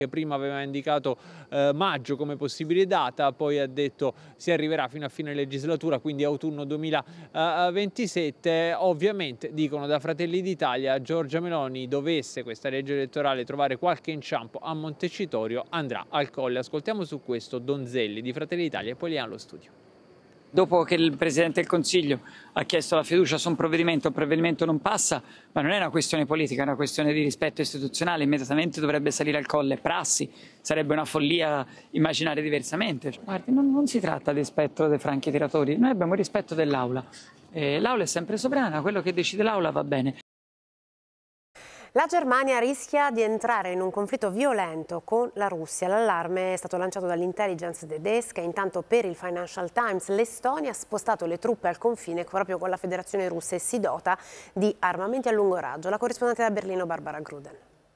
che prima aveva indicato maggio come possibile data, poi ha detto si arriverà fino a fine legislatura, quindi autunno 2027. Ovviamente, dicono da Fratelli d'Italia, Giorgia Meloni, dovesse questa legge elettorale trovare qualche inciampo a Montecitorio, andrà al Colle. Ascoltiamo su questo Donzelli di Fratelli d'Italia e poi li ha allo studio. Dopo che il Presidente del Consiglio ha chiesto la fiducia su un provvedimento, il provvedimento non passa, ma non è una questione politica, è una questione di rispetto istituzionale, immediatamente dovrebbe salire al Colle. Prassi, sarebbe una follia immaginare diversamente. Guardi, non si tratta di rispetto dei franchi tiratori, noi abbiamo il rispetto dell'Aula. L'Aula è sempre sovrana, quello che decide l'Aula va bene. La Germania rischia di entrare in un conflitto violento con la Russia. L'allarme è stato lanciato dall'intelligence tedesca. Intanto per il Financial Times l'Estonia ha spostato le truppe al confine proprio con la Federazione Russa e si dota di armamenti a lungo raggio. La corrispondente da Berlino Barbara Gruden.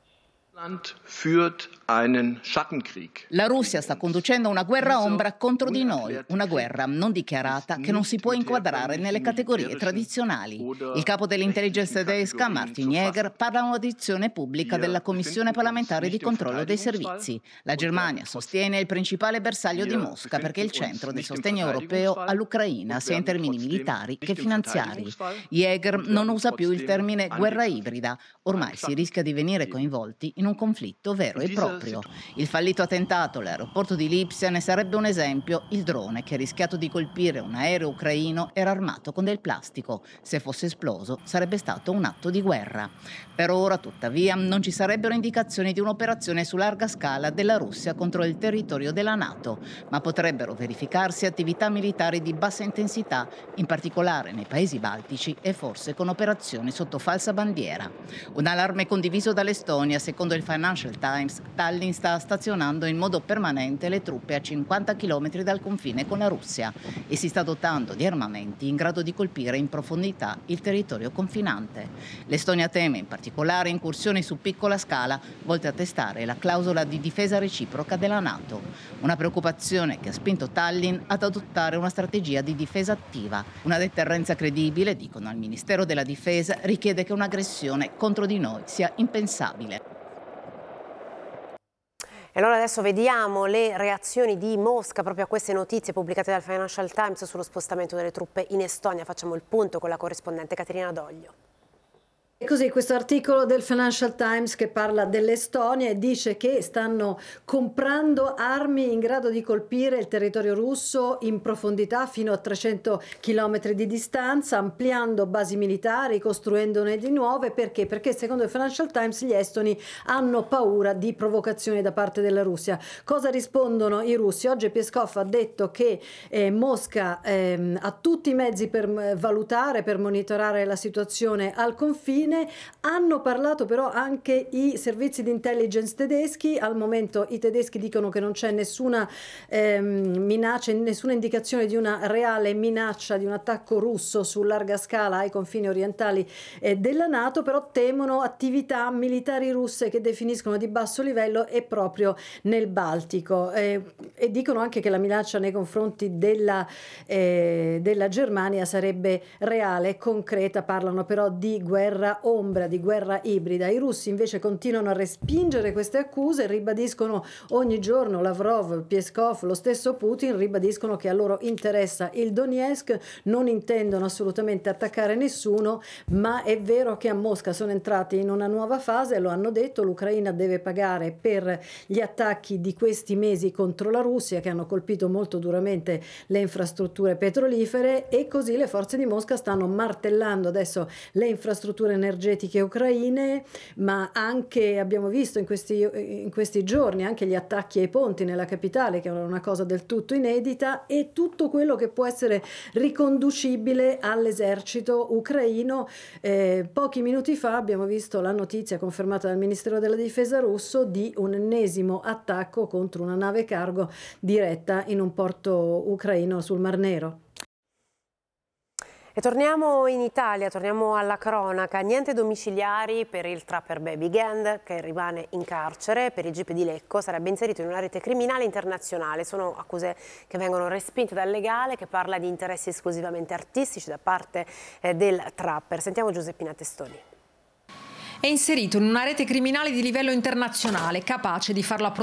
La Russia sta conducendo una guerra ombra contro di noi, una guerra non dichiarata che non si può inquadrare nelle categorie tradizionali. Il capo dell'intelligence tedesca, Martin Jäger, parla a un'audizione pubblica della Commissione parlamentare di controllo dei servizi. La Germania sostiene il principale bersaglio di Mosca perché è il centro del sostegno europeo all'Ucraina, sia in termini militari che finanziari. Jäger non usa più il termine guerra ibrida, ormai si rischia di venire coinvolti in un conflitto vero e proprio. Il fallito attentato all'aeroporto di Lipsia ne sarebbe un esempio. Il drone che ha rischiato di colpire un aereo ucraino era armato con del plastico. Se fosse esploso sarebbe stato un atto di guerra. Per ora, tuttavia, non ci sarebbero indicazioni di un'operazione su larga scala della Russia contro il territorio della NATO, ma potrebbero verificarsi attività militari di bassa intensità, in particolare nei paesi baltici e forse con operazioni sotto falsa bandiera. Un allarme condiviso dall'Estonia, secondo il Financial Times, Tallinn sta stazionando in modo permanente le truppe a 50 km dal confine con la Russia e si sta dotando di armamenti in grado di colpire in profondità il territorio confinante. L'Estonia teme in particolare incursioni su piccola scala volte a testare la clausola di difesa reciproca della NATO. Una preoccupazione che ha spinto Tallinn ad adottare una strategia di difesa attiva. Una deterrenza credibile, dicono al Ministero della Difesa, richiede che un'aggressione contro di noi sia impensabile. E allora adesso vediamo le reazioni di Mosca proprio a queste notizie pubblicate dal Financial Times sullo spostamento delle truppe in Estonia. Facciamo il punto con la corrispondente Caterina Doglio. E così questo articolo del Financial Times che parla dell'Estonia e dice che stanno comprando armi in grado di colpire il territorio russo in profondità fino a 300 km di distanza, ampliando basi militari, costruendone di nuove. Perché? Perché secondo il Financial Times gli estoni hanno paura di provocazioni da parte della Russia. Cosa rispondono i russi? Oggi Peskov ha detto che Mosca ha tutti i mezzi per valutare, per monitorare la situazione al confine. Hanno parlato però anche i servizi di intelligence tedeschi. Al momento i tedeschi dicono che non c'è nessuna minaccia, nessuna indicazione di una reale minaccia di un attacco russo su larga scala ai confini orientali della NATO, però temono attività militari russe che definiscono di basso livello e proprio nel Baltico, e dicono anche che la minaccia nei confronti della Germania sarebbe reale e concreta. Parlano però di guerra ombra, di guerra ibrida. I russi invece continuano a respingere queste accuse e ribadiscono ogni giorno, Lavrov, Peskov, lo stesso Putin ribadiscono che a loro interessa il Donetsk, non intendono assolutamente attaccare nessuno, ma è vero che a Mosca sono entrati in una nuova fase, lo hanno detto, l'Ucraina deve pagare per gli attacchi di questi mesi contro la Russia che hanno colpito molto duramente le infrastrutture petrolifere, e così le forze di Mosca stanno martellando adesso le infrastrutture energetiche ucraine, ma anche abbiamo visto in questi giorni anche gli attacchi ai ponti nella capitale, che è una cosa del tutto inedita, e tutto quello che può essere riconducibile all'esercito ucraino. Pochi minuti fa abbiamo visto la notizia confermata dal Ministero della Difesa russo di un ennesimo attacco contro una nave cargo diretta in un porto ucraino sul Mar Nero. E torniamo in Italia, torniamo alla cronaca. Niente domiciliari per il trapper Baby Gang che rimane in carcere per il GIP di Lecco, sarebbe inserito in una rete criminale internazionale. Sono accuse che vengono respinte dal legale che parla di interessi esclusivamente artistici da parte del trapper. Sentiamo Giuseppina Testoni. è inserito in una rete criminale di livello internazionale, capace di farlo